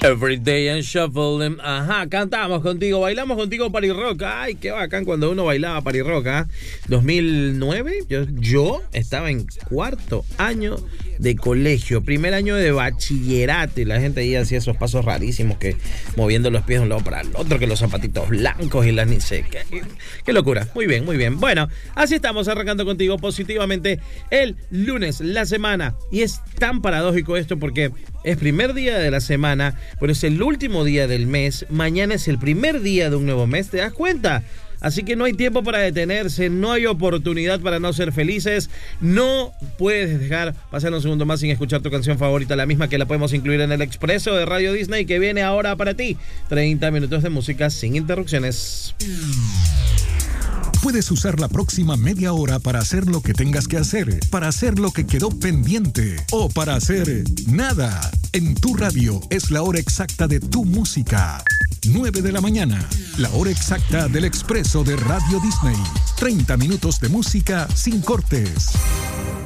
Everyday and Shuffle. Ajá, cantamos contigo, bailamos contigo Party Rock. Ay, qué bacán cuando uno bailaba Party Rock, ¿ah? 2009, yo estaba en cuarto año de colegio, primer año de bachillerato, y la gente ahí hacía esos pasos rarísimos, que moviendo los pies de un lado para el otro, que los zapatitos blancos y las ni sé qué locura. Muy bien, muy bien. Bueno, así estamos arrancando contigo positivamente el lunes, la semana, y es tan paradójico esto porque es primer día de la semana, pero es el último día del mes. Mañana es el primer día de un nuevo mes, ¿te das cuenta? Así que no hay tiempo para detenerse, no hay oportunidad para no ser felices. No puedes dejar pasar un segundo más sin escuchar tu canción favorita, la misma que la podemos incluir en el expreso de Radio Disney, que viene ahora para ti. 30 minutos de música sin interrupciones. Puedes usar la próxima media hora para hacer lo que tengas que hacer, para hacer lo que quedó pendiente o para hacer nada. En tu radio es la hora exacta de tu música. 9 de la mañana, la hora exacta del expreso de Radio Disney. 30 minutos de música sin cortes.